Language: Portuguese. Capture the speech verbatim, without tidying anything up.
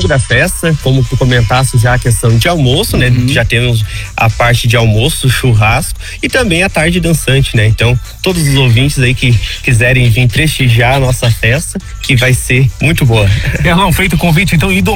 longo da festa, como tu comentasse já a questão de almoço, né? Uhum. Já temos a parte de almoço, churrasco e também a tarde dançante, né? Então, todos os ouvintes aí que quiserem vir prestigiar a nossa festa, que vai ser muito boa. Erlão, feito o convite, então, e